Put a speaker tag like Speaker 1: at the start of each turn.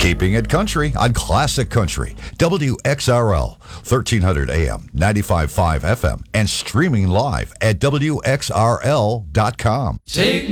Speaker 1: Keeping it country on Classic Country, WXRL, 1300 AM, 95.5 FM, and streaming live at WXRL.com.
Speaker 2: Take